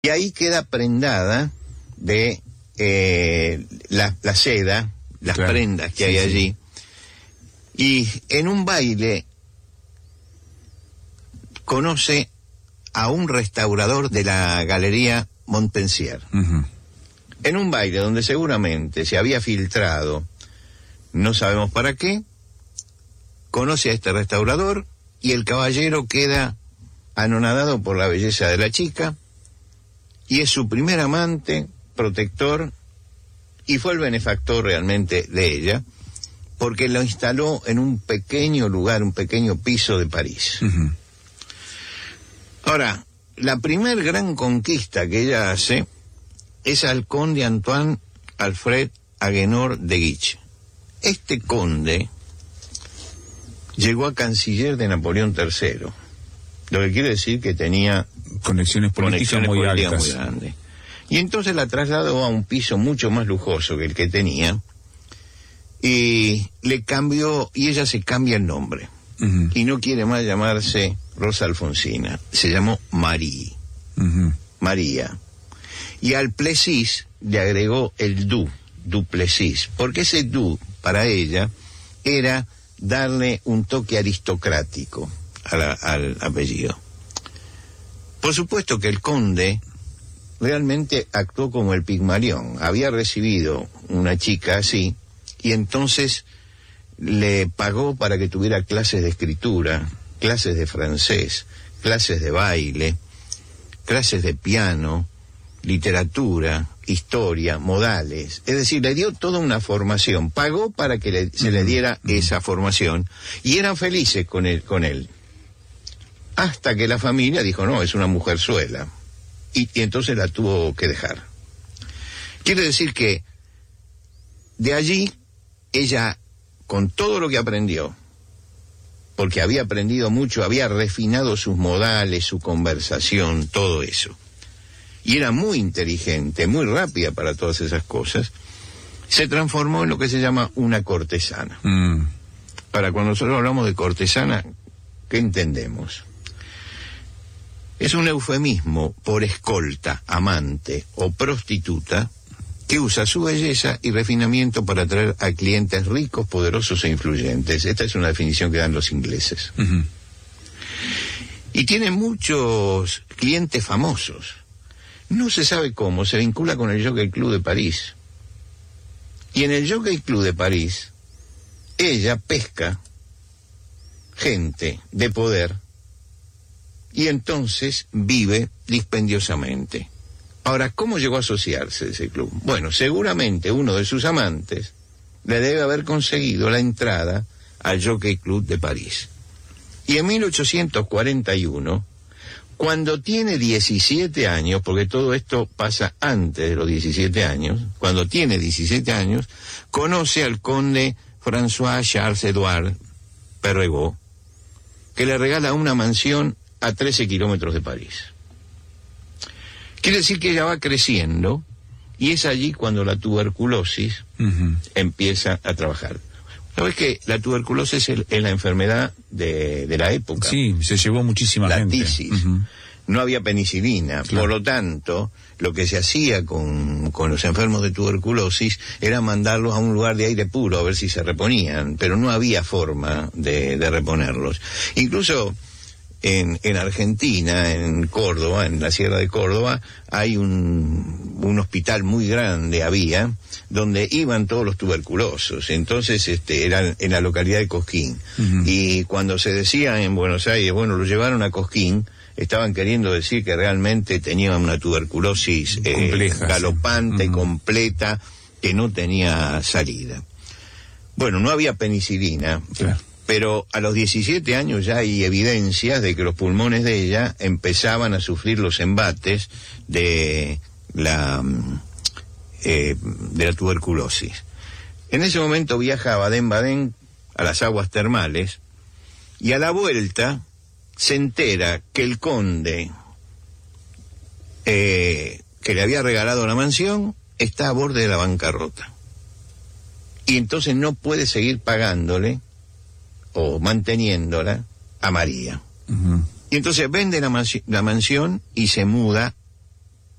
Y ahí queda prendada de la seda, las prendas que hay allí. Y en un baile conoce a un restaurador de la Galería Montpensier. En un baile donde seguramente se había filtrado, no sabemos para qué, conoce a este restaurador y el caballero queda anonadado por la belleza de la chica y es su primer amante, protector, y fue el benefactor realmente de ella, porque lo instaló en un pequeño lugar, un pequeño piso de París. Ahora, la primer gran conquista que ella hace es al conde Antoine Alfred Agénor de Guiche. Este conde llegó a canciller de Napoleón III, lo que quiere decir que tenía conexiones políticas muy grandes. Y entonces la trasladó a un piso mucho más lujoso que el que tenía, y le cambió, y ella se cambia el nombre, y no quiere más llamarse Rosa Alfonsina, se llamó Marie, María, y al Plessis le agregó el Duplessis, porque ese du para ella era darle un toque aristocrático al apellido. Por supuesto que el conde realmente actuó como el Pigmalión. Había recibido una chica así y entonces le pagó para que tuviera clases de escritura, clases de francés, clases de baile, clases de piano, literatura, historia, modales. Es decir, le dio toda una formación. Pagó para que se le diera esa formación y eran felices con él. Hasta que la familia dijo, no, es una mujerzuela. Y entonces la tuvo que dejar. Quiere decir que de allí ella, con todo lo que aprendió, porque había aprendido mucho, había refinado sus modales, su conversación, todo eso, y era muy inteligente, muy rápida para todas esas cosas, se transformó en lo que se llama una cortesana. Para cuando nosotros hablamos de cortesana, ¿qué entendemos? Es un eufemismo por escolta, amante o prostituta que usa su belleza y refinamiento para atraer a clientes ricos, poderosos e influyentes. Esta es una definición que dan los ingleses. Y tiene muchos clientes famosos. No se sabe cómo, se vincula con el Jockey Club de París. Y en el Jockey Club de París, ella pesca gente de poder y entonces vive dispendiosamente. Ahora, ¿cómo llegó a asociarse a ese club? Bueno, seguramente uno de sus amantes le debe haber conseguido la entrada al Jockey Club de París. Y en 1841, cuando tiene 17 años, porque todo esto pasa antes de los 17 años, cuando tiene 17 años, conoce al conde François Charles Edouard Perregaux, que le regala una mansión a 13 kilómetros de París. Quiere decir que ella va creciendo y es allí cuando la tuberculosis empieza a trabajar. ¿Sabes que la tuberculosis es la enfermedad de la época? Sí, se llevó muchísima gente. La tisis. No había penicilina, por lo tanto, lo que se hacía con los enfermos de tuberculosis era mandarlos a un lugar de aire puro a ver si se reponían, pero no había forma de reponerlos. Incluso en Argentina, en Córdoba, en la Sierra de Córdoba, hay un hospital muy grande, donde iban todos los tuberculosos. Entonces, era en la localidad de Cosquín. Y cuando se decía en Buenos Aires, bueno, lo llevaron a Cosquín, estaban queriendo decir que realmente tenían una tuberculosis compleja, galopante, completa, que no tenía salida. Bueno, no había penicilina. Claro. Pero a los 17 años ya hay evidencias de que los pulmones de ella empezaban a sufrir los embates de la tuberculosis. En ese momento viaja a Baden-Baden, a las aguas termales, y a la vuelta se entera que el conde que le había regalado la mansión está a borde de la bancarrota. Y entonces no puede seguir pagándole o manteniéndola a María. Y entonces vende la mansión y se muda